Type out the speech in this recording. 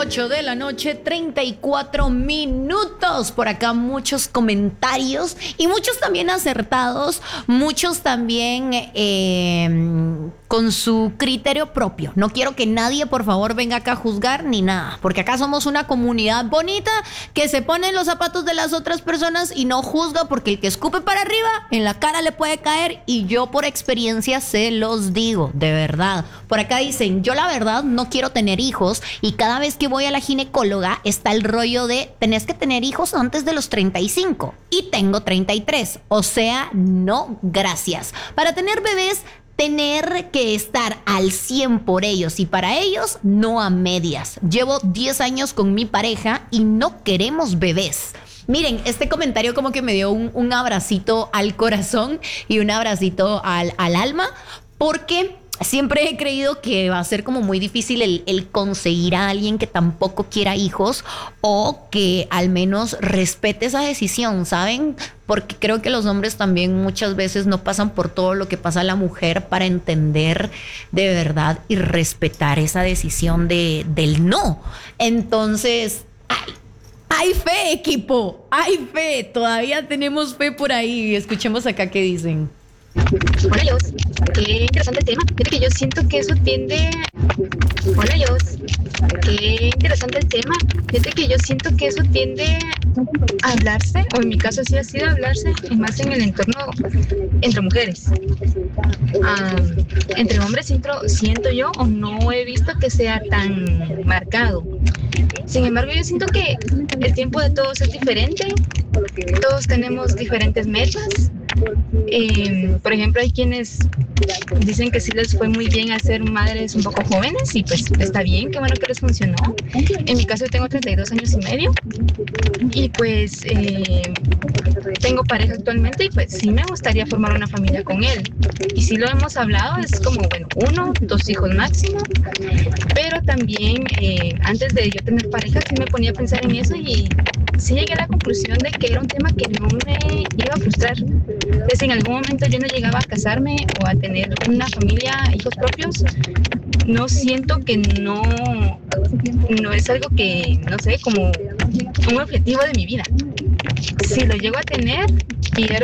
8 de la noche, 34 minutos. Por acá muchos comentarios y muchos también acertados, muchos también con su criterio propio. No quiero que nadie, por favor, venga acá a juzgar ni nada, porque acá somos una comunidad bonita que se pone en los zapatos de las otras personas y no juzga, porque el que escupe para arriba, en la cara le puede caer, y yo por experiencia se los digo, de verdad. Por acá dicen, yo la verdad no quiero tener hijos, y cada vez que voy a la ginecóloga está el rollo de tenés que tener hijos antes de los 35 y tengo 33, o sea, no, gracias. Para tener bebés, tener que estar al 100 por ellos y para ellos, no a medias. Llevo 10 años con mi pareja y no queremos bebés. Miren, este comentario como que me dio un abracito al corazón y un abracito al alma, porque siempre he creído que va a ser como muy difícil el conseguir a alguien que tampoco quiera hijos, o que al menos respete esa decisión, ¿saben? Porque creo que los hombres también muchas veces no pasan por todo lo que pasa la mujer para entender de verdad y respetar esa decisión del no. Entonces, hay fe, equipo, hay fe, todavía tenemos fe por ahí. Escuchemos acá qué dicen. Hola, Jos. Qué interesante el tema. Fíjate que yo siento que eso tiende... Hola, Jos. Qué interesante el tema. Fíjate que yo siento que eso tiende a hablarse, o en mi caso sí ha sido hablarse, y más en el entorno entre mujeres. Entre hombres siento yo, o no he visto que sea tan marcado. Sin embargo, yo siento que el tiempo de todos es diferente. Todos tenemos diferentes metas. Por ejemplo, hay quienes dicen que sí les fue muy bien al ser madres un poco jóvenes, y pues está bien, qué bueno que les funcionó. En mi caso yo tengo 32 años y medio y pues tengo pareja actualmente, y pues sí me gustaría formar una familia con él, y sí lo hemos hablado, es como, bueno, 1, 2 hijos máximo, pero también antes de yo tener pareja sí me ponía a pensar en eso, y sí llegué a la conclusión de que era un tema que no me iba a frustrar. Pues si en algún momento yo no llegaba a casarme o a tener una familia, hijos propios, no siento que no es algo que, no sé, como un objetivo de mi vida. Si lo llego a tener y